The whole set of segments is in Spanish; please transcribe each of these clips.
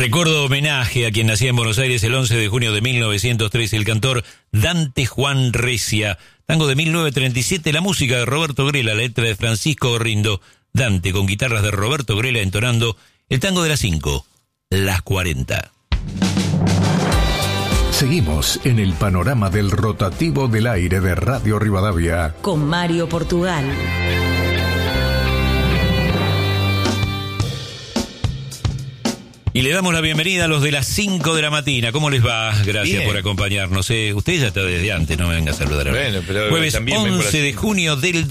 Recuerdo homenaje a quien nacía en Buenos Aires el 11 de junio de 1903, el cantor Dante Juan Recia. Tango de 1937, la música de Roberto Grela, la letra de Francisco Gorrindo. Dante con guitarras de Roberto Grela entonando el tango de las 5, las 40. Seguimos en el panorama del rotativo del aire de Radio Rivadavia. Con Mario Portugal. Y le damos la bienvenida a los de las 5 de la mañana. ¿Cómo les va? Gracias por acompañarnos. Usted ya está desde antes, no me venga a saludar ahora. Bueno, pero jueves 11 de junio del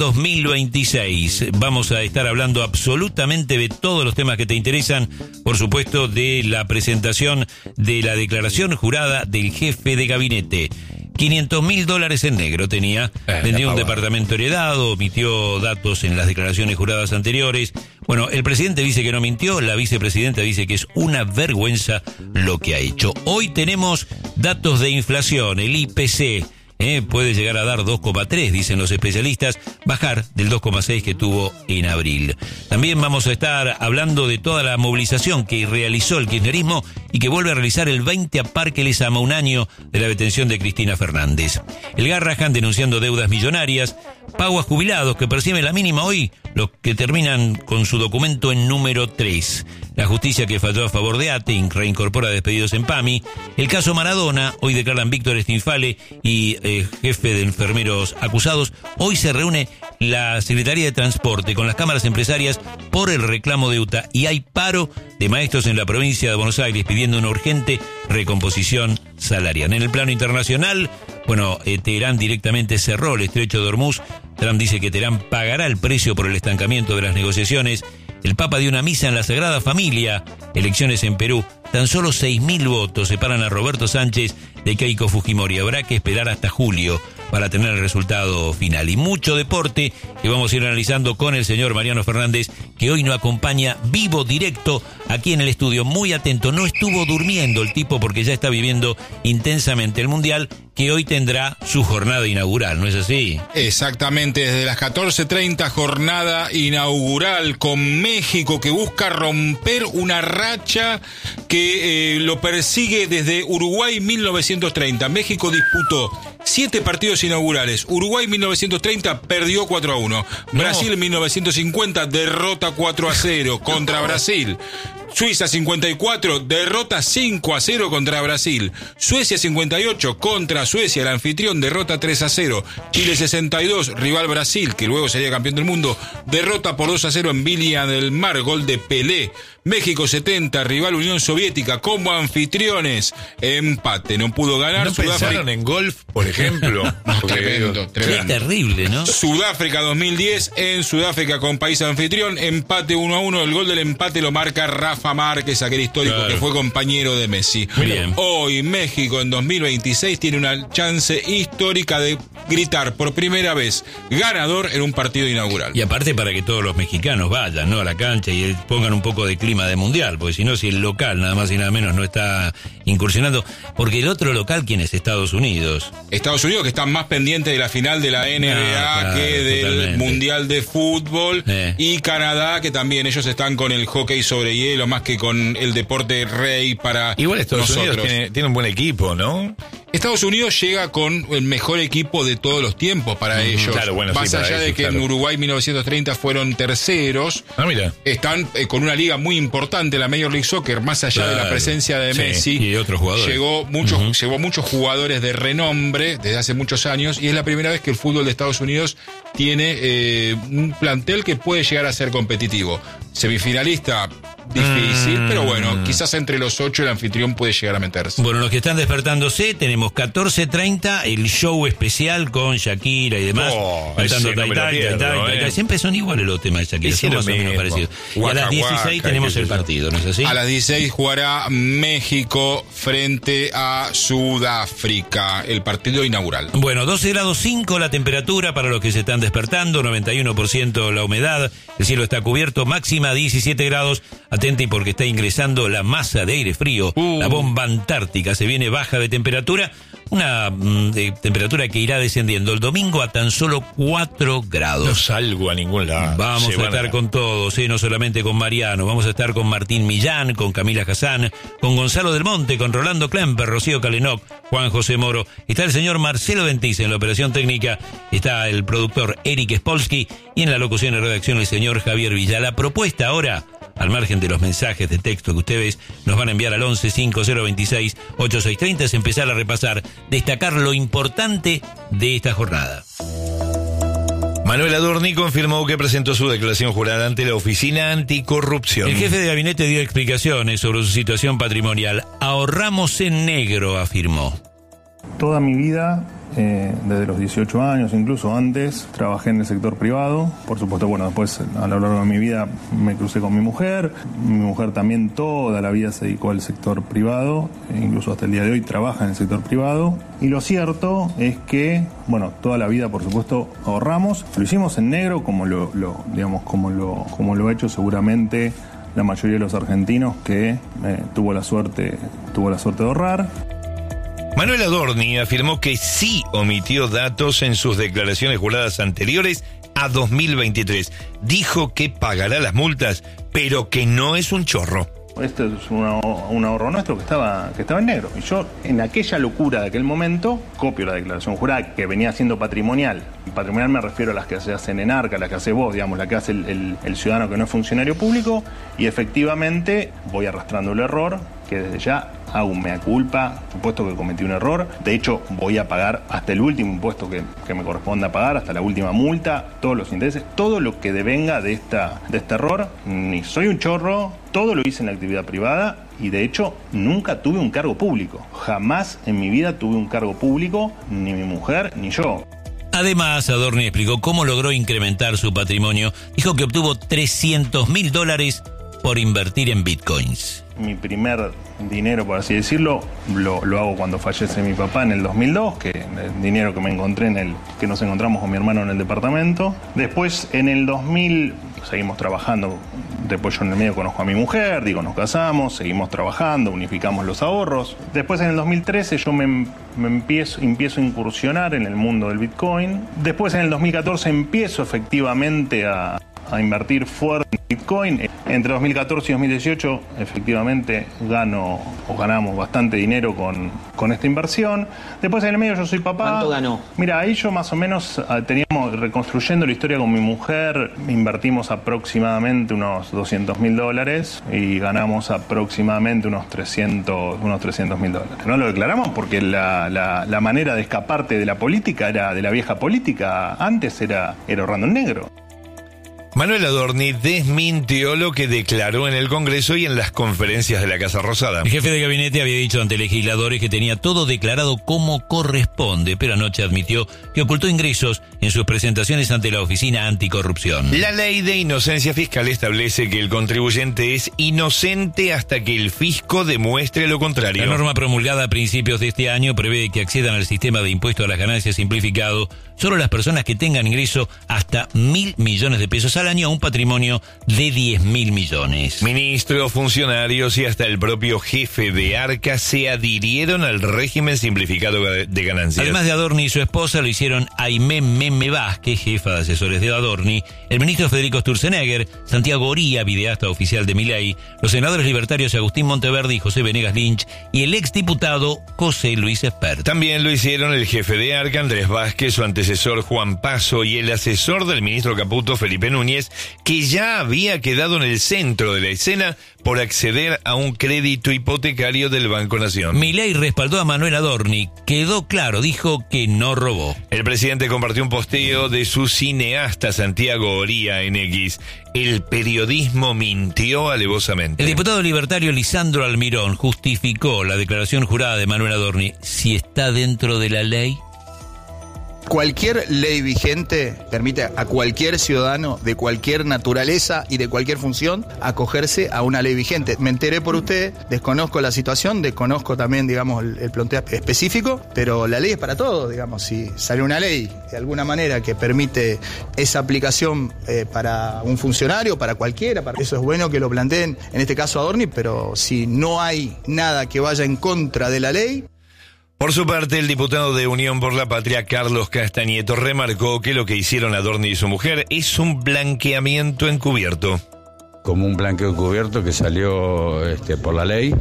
2026. Vamos a estar hablando absolutamente de todos los temas que te interesan. Por supuesto, de la presentación de la declaración jurada del jefe de gabinete. $500.000 en negro tenía, vendió un departamento heredado, omitió datos en las declaraciones juradas anteriores. Bueno, el presidente dice que no mintió, la vicepresidenta dice que es una vergüenza lo que ha hecho. Hoy tenemos datos de inflación, el IPC. Puede llegar a dar 2,3, dicen los especialistas, bajar del 2,6 que tuvo en abril. También vamos a estar hablando de toda la movilización que realizó el kirchnerismo y que vuelve a realizar el 20 a Parque Lezama, un año de la detención de Cristina Fernández. El Garrahan denunciando deudas millonarias, pago a jubilados que perciben la mínima hoy, los que terminan con su documento en número 3. La justicia que falló a favor de ATE reincorpora despedidos en PAMI. El caso Maradona, hoy declaran Víctor Stinfale y jefe de enfermeros acusados. Hoy se reúne la Secretaría de Transporte con las cámaras empresarias por el reclamo de UTA y hay paro de maestros en la provincia de Buenos Aires pidiendo una urgente recomposición salarial. En el plano internacional, Teherán directamente cerró el estrecho de Hormuz. Trump dice que Teherán pagará el precio por el estancamiento de las negociaciones. El Papa dio una misa en la Sagrada Familia. Elecciones en Perú. Tan solo 6.000 votos separan a Roberto Sánchez de Keiko Fujimori. Habrá que esperar hasta julio para tener el resultado final. Y mucho deporte que vamos a ir analizando con el señor Mariano Fernández, que hoy nos acompaña vivo, directo, aquí en el estudio. Muy atento, no estuvo durmiendo el tipo porque ya está viviendo intensamente el Mundial, que hoy tendrá su jornada inaugural, ¿no es así? Exactamente, desde las 14:30, jornada inaugural con México, que busca romper una racha que lo persigue desde Uruguay 1930. México disputó 7 partidos inaugurales. Uruguay 1930 perdió 4-1. Brasil 1950 derrota 4-0 contra Brasil. Suiza 54, derrota 5-0 contra Brasil. Suecia 58 contra Suecia, el anfitrión, derrota 3-0. Chile 62, rival Brasil, que luego sería campeón del mundo, derrota por 2-0 en Viña del Mar, gol de Pelé. México 70, rival Unión Soviética, como anfitriones, empate, no pudo ganar. ¿No pensaron en golf, por ejemplo? Tremendo. Qué terrible, ¿no? Sudáfrica 2010, en Sudáfrica con país anfitrión, empate 1-1, el gol del empate lo marca Rafa Márquez, aquel histórico que fue compañero de Messi. Bien. Hoy México en 2026 tiene una chance histórica de gritar por primera vez ganador en un partido inaugural. Y aparte para que todos los mexicanos vayan, ¿no?, a la cancha y pongan un poco de clima de mundial, porque si no, si el local nada más y nada menos no está incursionando, porque el otro local, ¿quién es? Estados Unidos. Estados Unidos, que está más pendiente de la final de la NBA que del totalmente. Mundial de Fútbol, y Canadá, que también ellos están con el hockey sobre hielo más que con el deporte rey para igual Estados nosotros. Unidos tiene un buen equipo, ¿no? Estados Unidos llega con el mejor equipo de todos los tiempos para ellos. Claro, bueno, más sí, allá para de ellos, que claro. en Uruguay 1930 fueron terceros. Mira. Están con una liga muy importante, la Major League Soccer, más allá de la presencia de Messi. Y otros jugadores. Llevó muchos jugadores de renombre desde hace muchos años, y es la primera vez que el fútbol de Estados Unidos tiene un plantel que puede llegar a ser competitivo. Semifinalista, difícil, pero bueno, quizás entre los 8 el anfitrión puede llegar a meterse. Bueno, los que están despertándose, tenemos 14:30, el show especial con Shakira y demás. Cantando ese no me lo pierdo, Siempre son iguales los temas de Shakira, son más o menos parecidos. Y a las 16 tenemos el partido, ¿no es así? A las 16 jugará México frente a Sudáfrica, el partido inaugural. Bueno, 12,5 grados la temperatura para los que se están despertando, 91% la humedad, el cielo está cubierto, máxima 17 grados. Atenti porque está ingresando la masa de aire frío, la bomba antártica, se viene baja de temperatura. una temperatura que irá descendiendo el domingo a tan solo 4 grados. No salgo a ningún lado. Vamos a estar con todos, no solamente con Mariano. Vamos a estar con Martín Millán, con Camila Hassan, con Gonzalo Del Monte, con Rolando Klemper, Rocío Calenok, Juan José Moro. Está el señor Marcelo Ventiz en la operación técnica. Está el productor Eric Spolsky y en la locución y redacción el señor Javier Villa. La propuesta ahora, al margen de los mensajes de texto que ustedes nos van a enviar al 11 5026 8630, es empezar a repasar, destacar lo importante de esta jornada. Manuel Adorni confirmó que presentó su declaración jurada ante la Oficina Anticorrupción. El jefe de gabinete dio explicaciones sobre su situación patrimonial. Ahorramos en negro, afirmó. Toda mi vida, desde los 18 años, incluso antes, trabajé en el sector privado. Por supuesto, después a lo largo de mi vida me crucé con mi mujer. Mi mujer también toda la vida se dedicó al sector privado, incluso hasta el día de hoy trabaja en el sector privado. Y lo cierto es que, toda la vida, por supuesto, ahorramos. Lo hicimos en negro, como lo ha hecho seguramente la mayoría de los argentinos que tuvo la suerte de ahorrar. Manuel Adorni afirmó que sí omitió datos en sus declaraciones juradas anteriores a 2023. Dijo que pagará las multas, pero que no es un chorro. Este es un ahorro nuestro que estaba en negro. Y yo, en aquella locura de aquel momento, copio la declaración jurada que venía siendo patrimonial. Patrimonial me refiero a las que se hacen en ARCA, las que hace vos, la que hace el ciudadano que no es funcionario público. Y efectivamente voy arrastrando el error, que desde ya hago un mea culpa, supuesto que cometí un error. De hecho, voy a pagar hasta el último impuesto que me corresponda pagar, hasta la última multa, todos los intereses, todo lo que devenga de este error. Ni soy un chorro, todo lo hice en la actividad privada y de hecho nunca tuve un cargo público. Jamás en mi vida tuve un cargo público, ni mi mujer ni yo. Además, Adorni explicó cómo logró incrementar su patrimonio. Dijo que obtuvo $300.000 por invertir en bitcoins. Mi primer dinero, por así decirlo, lo hago cuando fallece mi papá en el 2002, que el dinero que me encontré que nos encontramos con mi hermano en el departamento. Después, en el 2000, seguimos trabajando. Después yo en el medio conozco a mi mujer, nos casamos, seguimos trabajando, unificamos los ahorros. Después en el 2013 yo me empiezo a incursionar en el mundo del Bitcoin. Después en el 2014 empiezo efectivamente a invertir fuerte en Bitcoin. Entre 2014 y 2018 efectivamente ganamos bastante dinero con esta inversión. Después en el medio yo soy papá. ¿Cuánto ganó? Mira, ahí yo más o menos teníamos, reconstruyendo la historia con mi mujer, invertimos aproximadamente unos $200.000 y ganamos aproximadamente unos $300.000. No lo declaramos porque la manera de escaparte de la política de la vieja política, antes era ahorrando en negro. Manuel Adorni desmintió lo que declaró en el Congreso y en las conferencias de la Casa Rosada. El jefe de gabinete había dicho ante legisladores que tenía todo declarado como corresponde, pero anoche admitió que ocultó ingresos en sus presentaciones ante la Oficina Anticorrupción. La ley de inocencia fiscal establece que el contribuyente es inocente hasta que el fisco demuestre lo contrario. La norma promulgada a principios de este año prevé que accedan al sistema de impuesto a las ganancias simplificado solo las personas que tengan ingreso hasta 1.000 millones de pesos al año a un patrimonio de 10.000 millones. Ministros, funcionarios y hasta el propio jefe de ARCA se adhirieron al régimen simplificado de ganancias. Además de Adorni y su esposa, lo hicieron Aimé Meme Vázquez, jefa de asesores de Adorni, el ministro Federico Sturzenegger, Santiago Oría, videasta oficial de Milei, los senadores libertarios Agustín Monteverde y José Venegas Lynch y el exdiputado José Luis Espert. También lo hicieron el jefe de ARCA, Andrés Vázquez, su antecesor Juan Paso y el asesor del ministro Caputo, Felipe Núñez, que ya había quedado en el centro de la escena por acceder a un crédito hipotecario del Banco Nación. Milei respaldó a Manuel Adorni. Quedó claro, dijo que no robó. El presidente compartió un posteo de su cineasta Santiago Oría en X. El periodismo mintió alevosamente. El diputado libertario Lisandro Almirón justificó la declaración jurada de Manuel Adorni. Si está dentro de la ley. Cualquier ley vigente permite a cualquier ciudadano de cualquier naturaleza y de cualquier función acogerse a una ley vigente. Me enteré por usted, desconozco la situación, desconozco también, el planteo específico, pero la ley es para todos, si sale una ley de alguna manera que permite esa aplicación para un funcionario, para cualquiera, eso es bueno que lo planteen, en este caso Adorni, pero si no hay nada que vaya en contra de la ley. Por su parte, el diputado de Unión por la Patria, Carlos Castañeto, remarcó que lo que hicieron Adorni y su mujer es un blanqueamiento encubierto. Como un blanqueo encubierto que salió por la ley,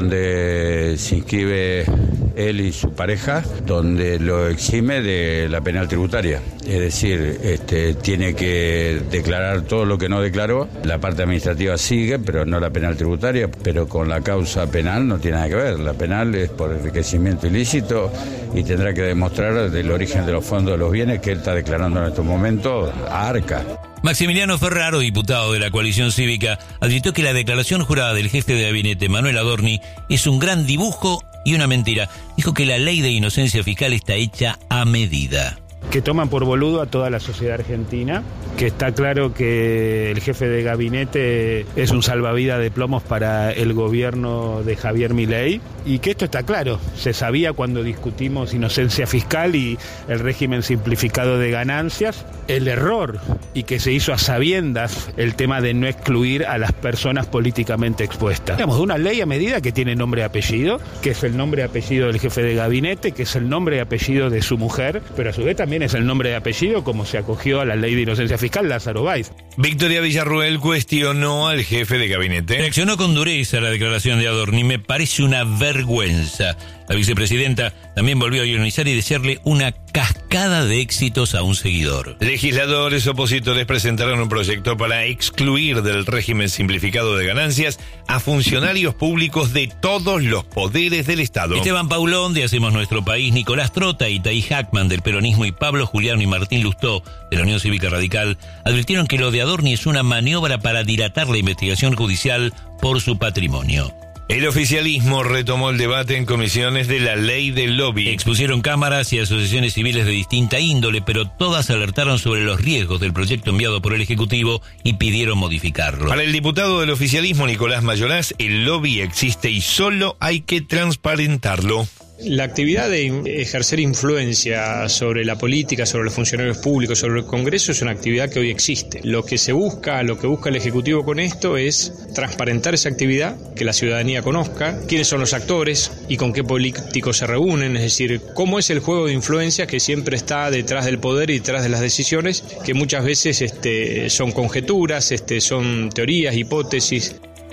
donde se inscribe él y su pareja, donde lo exime de la penal tributaria. Es decir, tiene que declarar todo lo que no declaró. La parte administrativa sigue, pero no la penal tributaria. Pero con la causa penal no tiene nada que ver. La penal es por enriquecimiento ilícito y tendrá que demostrar del origen de los fondos de los bienes que él está declarando en estos momentos a Arca. Maximiliano Ferraro, diputado de la coalición cívica, advirtió que la declaración jurada del jefe de gabinete, Manuel Adorni, es un gran dibujo y una mentira. Dijo que la ley de inocencia fiscal está hecha a medida. Que toman por boludo a toda la sociedad argentina, que está claro que el jefe de gabinete es un salvavidas de plomos para el gobierno de Javier Milei, y que esto está claro, se sabía cuando discutimos inocencia fiscal y el régimen simplificado de ganancias, el error, y que se hizo a sabiendas el tema de no excluir a las personas políticamente expuestas. Digamos, de una ley a medida que tiene nombre y apellido, que es el nombre y apellido del jefe de gabinete, que es el nombre y apellido de su mujer, pero a su vez también es el nombre y apellido como se acogió a la ley de inocencia fiscal Lázaro Báez. Victoria Villarruel cuestionó al jefe de gabinete. Reaccionó con dureza a la declaración de Adorni. Me parece una vergüenza. La vicepresidenta también volvió a ironizar y desearle una cascada de éxitos a un seguidor. Legisladores opositores presentaron un proyecto para excluir del régimen simplificado de ganancias a funcionarios públicos de todos los poderes del Estado. Esteban Paulón, de Hacemos Nuestro País, Nicolás Trota y Taí Hackman, del peronismo, y Pablo Juliano y Martín Lustó, de la Unión Cívica Radical, advirtieron que lo de Adorni es una maniobra para dilatar la investigación judicial por su patrimonio. El oficialismo retomó el debate en comisiones de la ley del lobby. Expusieron cámaras y asociaciones civiles de distinta índole, pero todas alertaron sobre los riesgos del proyecto enviado por el Ejecutivo y pidieron modificarlo. Para el diputado del oficialismo, Nicolás Mayorás, el lobby existe y solo hay que transparentarlo. La actividad de ejercer influencia sobre la política, sobre los funcionarios públicos, sobre el Congreso es una actividad que hoy existe. Lo que busca el Ejecutivo con esto es transparentar esa actividad, que la ciudadanía conozca quiénes son los actores y con qué políticos se reúnen, es decir, cómo es el juego de influencia que siempre está detrás del poder y detrás de las decisiones, que muchas veces son conjeturas, son teorías, hipótesis.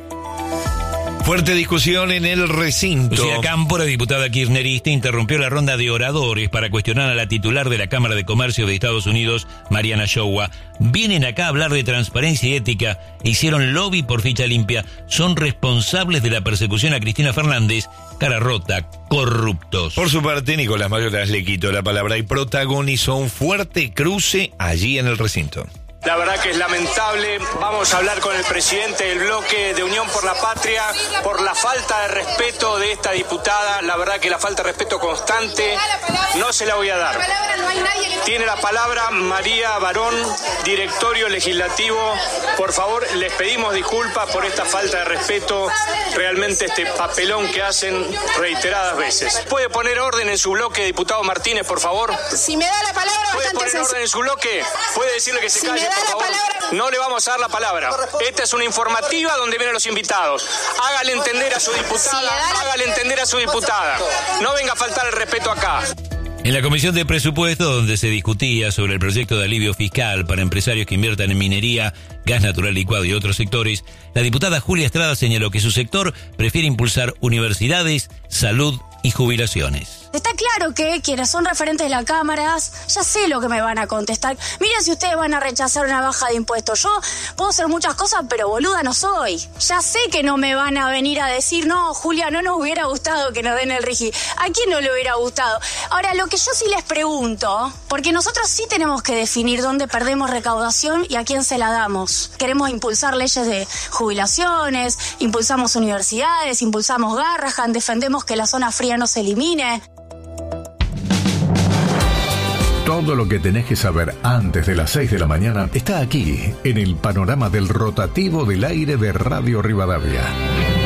Fuerte discusión en el recinto. Lucía Cámpora, diputada kirchnerista, interrumpió la ronda de oradores para cuestionar a la titular de la Cámara de Comercio de Estados Unidos, Mariana Showa. Vienen acá a hablar de transparencia y ética e hicieron lobby por ficha limpia. Son responsables de la persecución a Cristina Fernández. Cara rota, corruptos. Por su parte, Nicolás Mayorás le quitó la palabra y protagonizó un fuerte cruce allí en el recinto. La verdad que es lamentable. Vamos a hablar con el presidente del bloque de Unión por la Patria por la falta de respeto de esta diputada. La verdad que la falta de respeto constante no se la voy a dar. Tiene la palabra María Barón, directorio legislativo. Por favor, les pedimos disculpas por esta falta de respeto. Realmente este papelón que hacen reiteradas veces. ¿Puede poner orden en su bloque, diputado Martínez, por favor? Si me da la palabra, ¿puede poner orden en su bloque? ¿Puede decirle que se calle? Por favor. No le vamos a dar la palabra. Esta es una informativa donde vienen los invitados. Hágale entender a su diputada, No venga a faltar el respeto acá. En la Comisión de Presupuesto, donde se discutía sobre el proyecto de alivio fiscal para empresarios que inviertan en minería, gas natural licuado y otros sectores, la diputada Julia Estrada señaló que su sector prefiere impulsar universidades, salud y jubilaciones. Está claro que quienes son referentes de la Cámara, ya sé lo que me van a contestar. Miren si ustedes van a rechazar una baja de impuestos. Yo puedo hacer muchas cosas, pero boluda no soy. Ya sé que no me van a venir a decir, no, Julia, no nos hubiera gustado que nos den el RIGI. ¿A quién no le hubiera gustado? Ahora, lo que yo sí les pregunto, porque nosotros sí tenemos que definir dónde perdemos recaudación y a quién se la damos. Queremos impulsar leyes de jubilaciones, impulsamos universidades, impulsamos Garrahan, defendemos que la zona fría no se elimine. Todo lo que tenés que saber antes de las 6 de la mañana está aquí, en el panorama del rotativo del aire de Radio Rivadavia.